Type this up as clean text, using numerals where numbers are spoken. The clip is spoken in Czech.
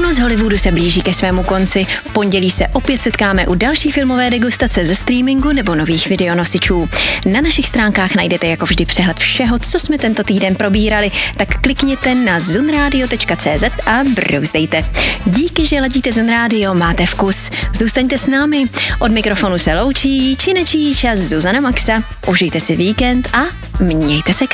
Půlnoc Hollywoodu se blíží ke svému konci. V pondělí se opět setkáme u další filmové degustace ze streamingu nebo nových videonosičů. Na našich stránkách najdete jako vždy přehled všeho, co jsme tento týden probírali, tak klikněte na zunradio.cz a brouzdejte. Díky, že ladíte Zun Radio, máte vkus. Zůstaňte s námi. Od mikrofonu se loučí Činečíč a Zuzana Maxa. Užijte si víkend a mějte se krásně.